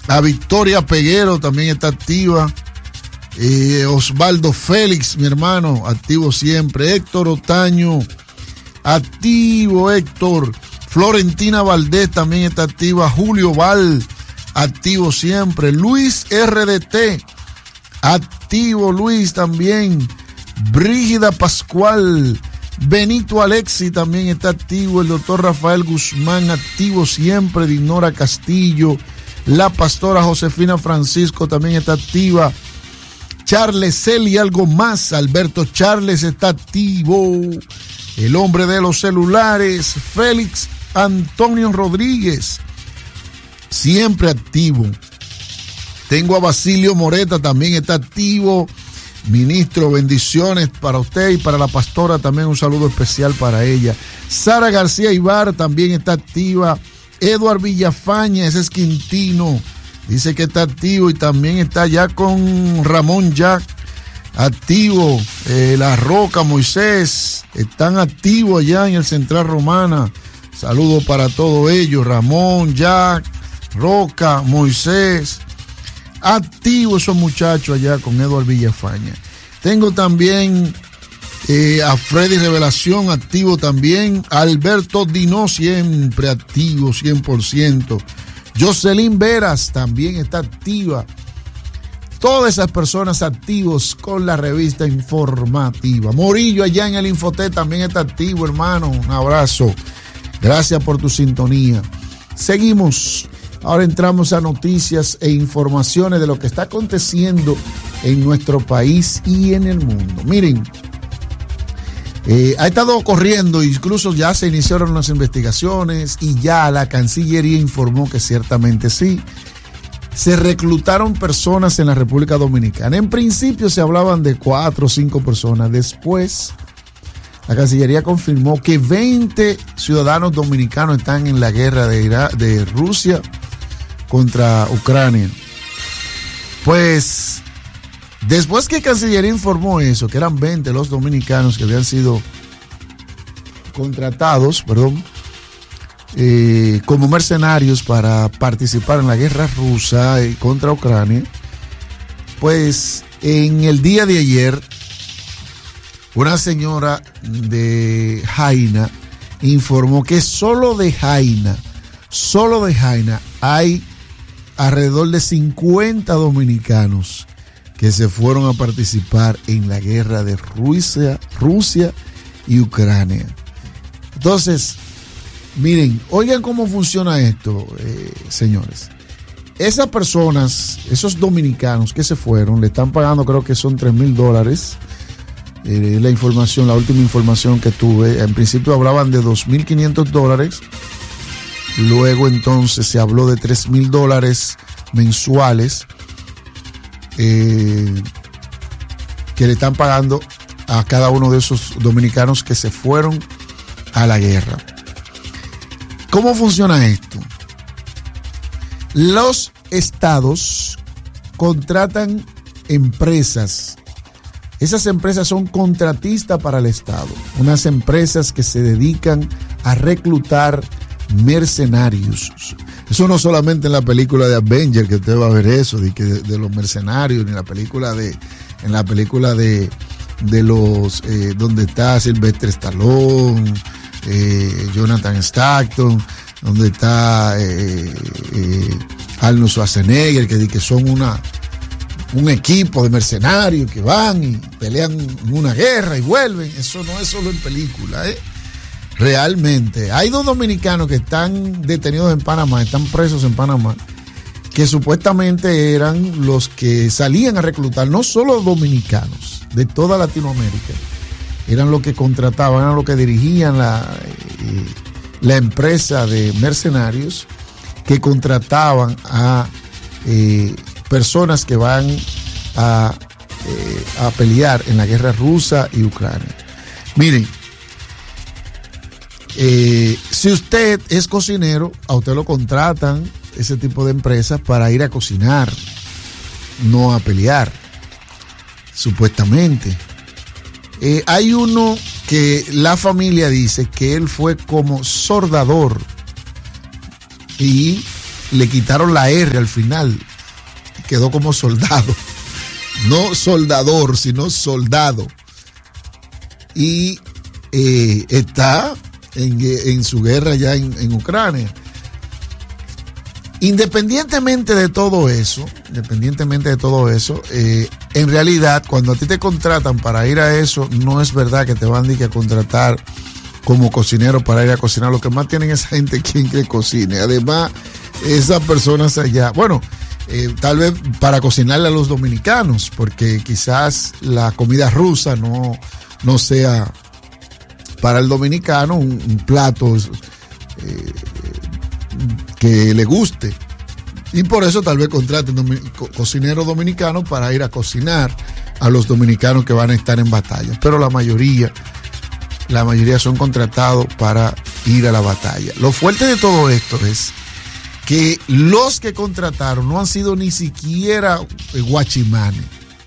A Victoria Peguero también está activa. Osvaldo Félix, mi hermano, activo siempre. Héctor Otaño, activo Héctor. Florentina Valdés también está activa. Julio Val, activo siempre. Luis RDT, activo Luis también. Brígida Pascual. Benito Alexi también está activo. El doctor Rafael Guzmán, activo siempre. Dinora Castillo. La pastora Josefina Francisco también está activa. Charles Celi, algo más. Alberto Charles está activo. El hombre de los celulares, Félix Antonio Rodríguez, siempre activo. Tengo a Basilio Moreta, también está activo. Ministro, bendiciones para usted y para la pastora, también un saludo especial para ella. Sara García Ibar también está activa. Eduard Villafaña, ese es Quintino, dice que está activo y también está ya con Ramón Jack, activo. La Roca, Moisés, están activos allá en el Central Romana. Saludos para todos ellos, Ramón, Jack, Roca, Moisés, activos esos muchachos allá con Eduard Villafaña. Tengo también a Freddy Revelación, activo también. Alberto Dino, siempre activo, 100%. Jocelyn Veras también está activa. Todas esas personas activos con la revista informativa. Morillo allá en el Infoté también está activo, hermano. Un abrazo. Gracias por tu sintonía. Seguimos. Ahora entramos a noticias e informaciones de lo que está aconteciendo en nuestro país y en el mundo. Miren, ha estado ocurriendo, incluso ya se iniciaron las investigaciones y ya la Cancillería informó que ciertamente sí, se reclutaron personas en la República Dominicana. En principio se hablaban de 4 o 5 personas. Después, la Cancillería confirmó que 20 ciudadanos dominicanos están en la guerra de Rusia contra Ucrania. Pues, después que Cancillería informó eso, que eran 20 los dominicanos que habían sido contratados, como mercenarios para participar en la guerra rusa contra Ucrania, pues en el día de ayer, una señora de Jaina informó que solo de Jaina hay alrededor de 50 dominicanos que se fueron a participar en la guerra de Rusia y Ucrania. Entonces, miren, oigan cómo funciona esto, señores. Esas personas, esos dominicanos que se fueron, le están pagando, creo que son $3,000. La última información que tuve, en principio hablaban de $2,500. Luego entonces se habló de $3,000 mensuales que le están pagando a cada uno de esos dominicanos que se fueron a la guerra. ¿Cómo funciona esto? Los estados contratan empresas. Esas empresas son contratistas para el estado. Unas empresas que se dedican a reclutar mercenarios. Eso no solamente en la película de Avengers, que usted va a ver eso, de los mercenarios, ni en la película de los donde está Sylvester Stallone, Jonathan Stockton, donde está Arnold Schwarzenegger, que son un equipo de mercenarios que van y pelean en una guerra y vuelven. Eso no es solo en película, Realmente. Hay 2 dominicanos que están detenidos en Panamá, están presos en Panamá, que supuestamente eran los que salían a reclutar, no solo dominicanos, de toda Latinoamérica. Eran los que contrataban, eran los que dirigían la empresa de mercenarios que contrataban a personas que van a pelear en la guerra rusa y Ucrania. Miren, si usted es cocinero, a usted lo contratan ese tipo de empresas para ir a cocinar, no a pelear, supuestamente. Hay uno que la familia dice que él fue como soldador y le quitaron la R al final, quedó como soldado, no soldador, sino soldado, y está en su guerra ya en Ucrania. Independientemente de todo eso, en realidad, cuando a ti te contratan para ir a eso, no es verdad que te van a contratar como cocinero para ir a cocinar. Lo que más tienen es gente quien que cocine. Además, esas personas allá, bueno, tal vez para cocinarle a los dominicanos, porque quizás la comida rusa no sea para el dominicano un plato que le guste, y por eso tal vez contraten cocineros dominicanos para ir a cocinar a los dominicanos que van a estar en batalla, pero la mayoría son contratados para ir a la batalla. Lo fuerte de todo esto es que los que contrataron no han sido ni siquiera guachimanes.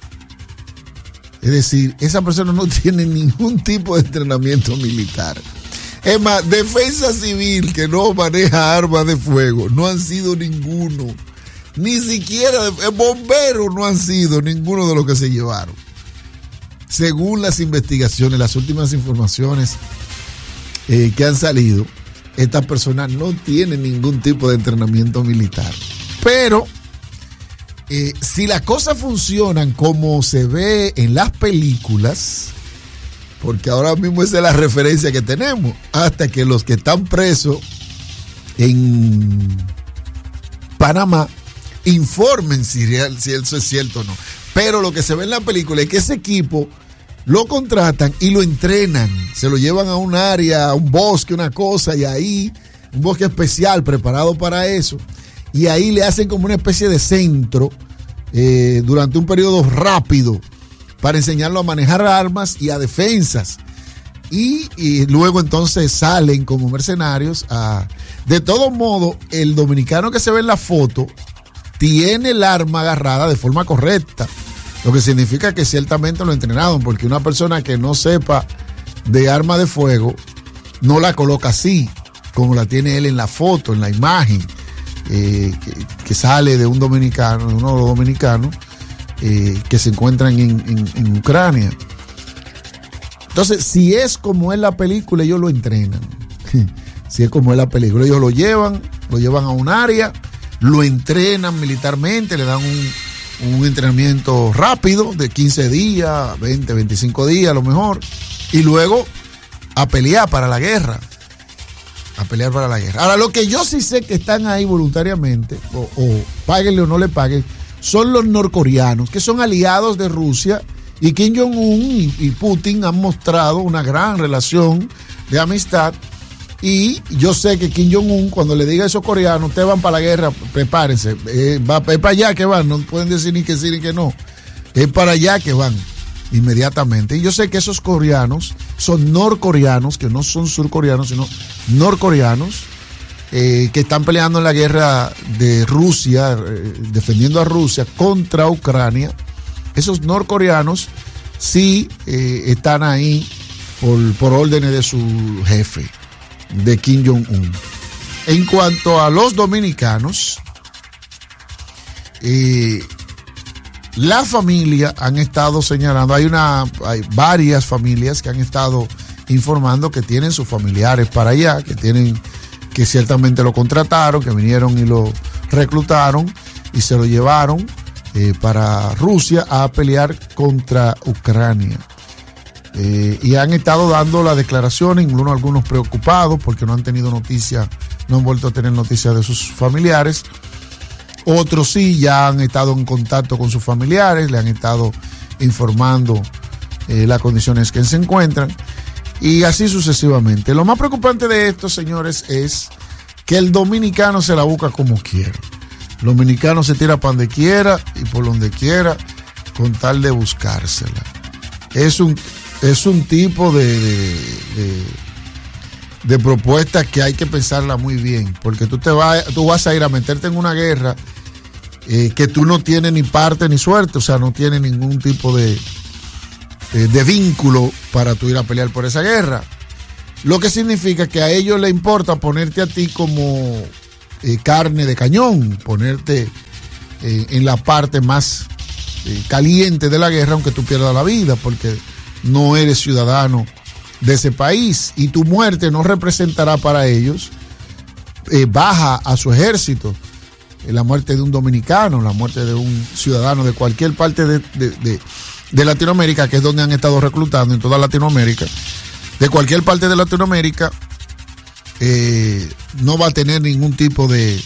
Es decir, esa persona no tiene ningún tipo de entrenamiento militar. Es más, defensa civil que no maneja armas de fuego, no han sido ninguno. Ni siquiera bomberos no han sido ninguno de los que se llevaron. Según las investigaciones, las últimas informaciones que han salido, estas personas no tienen ningún tipo de entrenamiento militar. Pero si las cosas funcionan como se ve en las películas, porque ahora mismo esa es la referencia que tenemos, hasta que los que están presos en Panamá informen si eso es cierto o no. Pero lo que se ve en la película es que ese equipo lo contratan y lo entrenan, se lo llevan a un área, a un bosque, una cosa, y ahí, un bosque especial preparado para eso, y ahí le hacen como una especie de centro durante un periodo rápido para enseñarlo a manejar armas y a defensas. Y luego entonces salen como mercenarios De todos modos, el dominicano que se ve en la foto tiene el arma agarrada de forma correcta, lo que significa que ciertamente lo entrenaron, porque una persona que no sepa de arma de fuego no la coloca así, como la tiene él en la foto, en la imagen que sale de un dominicano, de uno de los dominicanos que se encuentran en Ucrania. Entonces, si es como es la película, ellos lo entrenan. Si es como es la película, ellos lo llevan a un área, lo entrenan militarmente, le dan un entrenamiento rápido de 15 días, 20, 25 días a lo mejor, y luego a pelear para la guerra. Ahora, lo que yo sí sé que están ahí voluntariamente, o páguenle o no le paguen, son los norcoreanos, que son aliados de Rusia, y Kim Jong-un y Putin han mostrado una gran relación de amistad. Y yo sé que Kim Jong-un, cuando le diga a esos coreanos, ustedes van para la guerra, prepárense, es para allá que van, no pueden decir ni que sí ni que no, es para allá que van inmediatamente. Y yo sé que esos coreanos son norcoreanos, que no son surcoreanos, sino norcoreanos, que están peleando en la guerra de Rusia, defendiendo a Rusia contra Ucrania. Esos norcoreanos sí están ahí por órdenes de su jefe, de Kim Jong-un. En cuanto a los dominicanos, la familia han estado señalando, hay varias familias que han estado informando que tienen sus familiares para allá, que ciertamente lo contrataron, que vinieron y lo reclutaron y se lo llevaron para Rusia a pelear contra Ucrania. Y han estado dando las declaraciones, algunos preocupados porque no han tenido noticia, no han vuelto a tener noticia de sus familiares. Otros sí, ya han estado en contacto con sus familiares, le han estado informando las condiciones que se encuentran, y así sucesivamente. Lo más preocupante de esto, señores, es que el dominicano se la busca como quiera. El dominicano se tira para donde quiera y por donde quiera con tal de buscársela. Es un tipo de propuesta que hay que pensarla muy bien, porque tú vas a ir a meterte en una guerra que tú no tienes ni parte ni suerte, o sea, no tienes ningún tipo de vínculo para tú ir a pelear por esa guerra. Lo que significa que a ellos les importa ponerte a ti como carne de cañón, ponerte en la parte más caliente de la guerra, aunque tú pierdas la vida, porque no eres ciudadano de ese país, y tu muerte no representará para ellos baja a su ejército. La muerte de un dominicano, la muerte de un ciudadano de cualquier parte de Latinoamérica, que es donde han estado reclutando en toda Latinoamérica, de cualquier parte de Latinoamérica, no va a tener ningún tipo de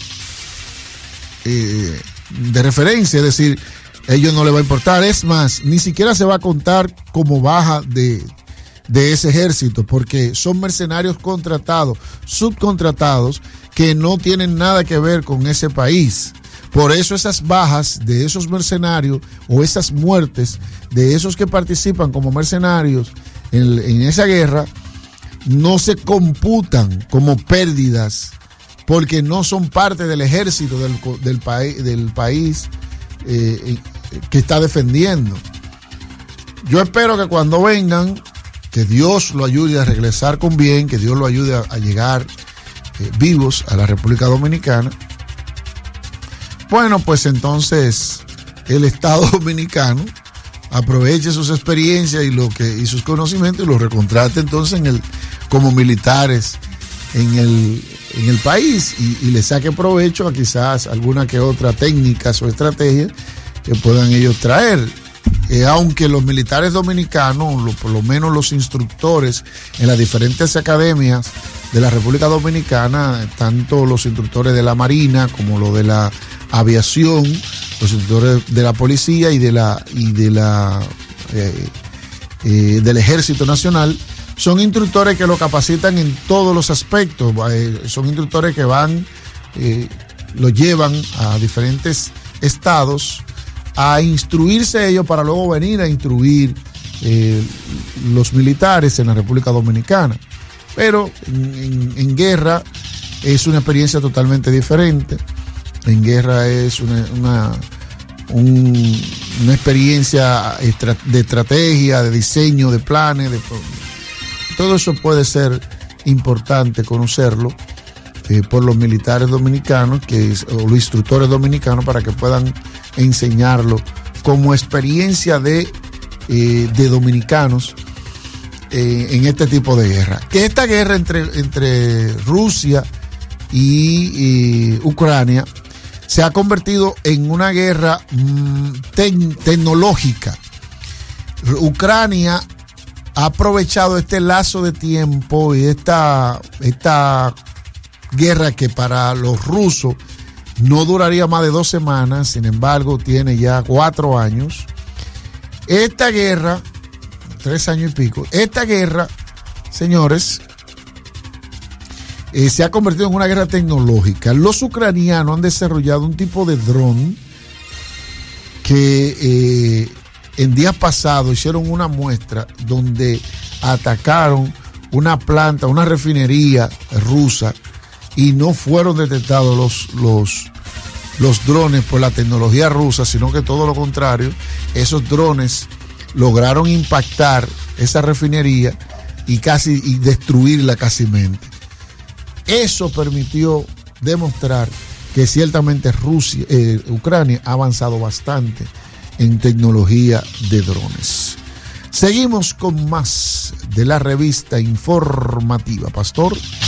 referencia, es decir, a ellos no les va a importar. Es más, ni siquiera se va a contar como baja de ese ejército, porque son mercenarios contratados, subcontratados, que no tienen nada que ver con ese país. Por eso esas bajas de esos mercenarios o esas muertes de esos que participan como mercenarios en esa guerra no se computan como pérdidas, porque no son parte del ejército del país que está defendiendo. Yo espero que cuando vengan, que Dios lo ayude a regresar con bien, que Dios lo ayude a llegar vivos a la República Dominicana. Bueno, pues entonces el Estado Dominicano aproveche sus experiencias y sus conocimientos y los recontrate entonces como militares en el país y le saque provecho a quizás alguna que otra técnicas o estrategias que puedan ellos traer. Aunque los militares dominicanos, por lo menos los instructores en las diferentes academias de la República Dominicana, tanto los instructores de la Marina como los de la aviación, los instructores de la policía y del Ejército Nacional, son instructores que lo capacitan en todos los aspectos. Son instructores que lo llevan a diferentes estados a instruirse ellos para luego venir a instruir los militares en la República Dominicana. Pero en guerra es una experiencia totalmente diferente. En guerra es una experiencia de estrategia, de diseño, de planes. Todo eso puede ser importante conocerlo por los militares dominicanos o los instructores dominicanos, para que puedan enseñarlo como experiencia de dominicanos en este tipo de guerra. Que esta guerra entre Rusia y Ucrania se ha convertido en una guerra tecnológica. Ucrania ha aprovechado este lazo de tiempo y esta guerra que para los rusos no duraría más de 2 semanas, sin embargo tiene ya 4 años. Esta guerra, 3 años y pico, esta guerra, señores, se ha convertido en una guerra tecnológica. Los ucranianos han desarrollado un tipo de dron que en días pasados hicieron una muestra donde atacaron una planta, una refinería rusa, y no fueron detectados los drones por la tecnología rusa, sino que todo lo contrario, esos drones lograron impactar esa refinería y destruirla casi mente. Eso permitió demostrar que ciertamente Ucrania ha avanzado bastante en tecnología de drones. Seguimos con más de la revista informativa, Pastor.